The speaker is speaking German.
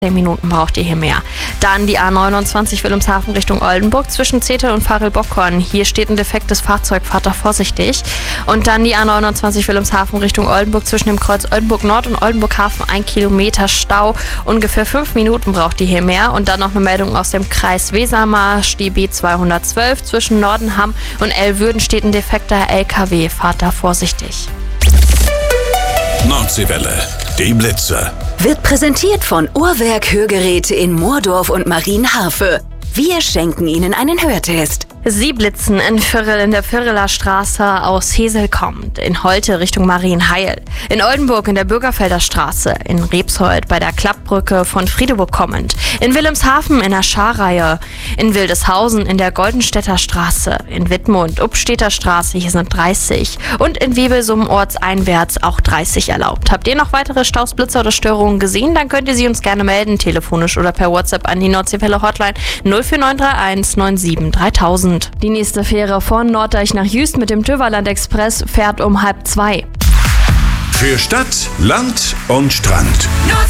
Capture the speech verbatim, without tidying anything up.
zehn Minuten braucht ihr hier mehr. Dann die A neunundzwanzig Wilhelmshaven Richtung Oldenburg zwischen Zetel und Farel-Bockhorn. Hier steht ein defektes Fahrzeug, fahrt da vorsichtig. Und dann die A neunundzwanzig Wilhelmshaven Richtung Oldenburg zwischen dem Kreuz Oldenburg Nord und Oldenburg Hafen. Ein Kilometer Stau, ungefähr fünf Minuten braucht ihr hier mehr. Und dann noch eine Meldung aus dem Kreis Wesermarsch, die B zweihundertzwölf zwischen Nordenham und Elwürden steht ein defekter L K W, fahrt da vorsichtig. Nordseewelle, die Blitze. Wird präsentiert von Uhrwerk Hörgeräte in Moordorf und Marienhafe. Wir schenken Ihnen einen Hörtest. Sie blitzen in Virrel in der Virreler Straße aus Hesel kommt, in Holte Richtung Marienheil, in Oldenburg in der Bürgerfelder Straße, in Rebsold bei der Klappbrücke von Friedeburg kommend, in Wilhelmshaven in der Scharreihe, in Wildeshausen in der Goldenstädter Straße, in Wittmund Upstädter Straße, hier sind dreißig und in Webelsum ortseinwärts auch dreißig erlaubt. Habt ihr noch weitere Staus, Blitzer oder Störungen gesehen, dann könnt ihr sie uns gerne melden, telefonisch oder per WhatsApp an die Nordseewelle Hotline null vier neun drei eins neun sieben dreitausend. Die nächste Fähre von Norddeich nach Jüst mit dem Töverland Express fährt um halb zwei. Für Stadt, Land und Strand.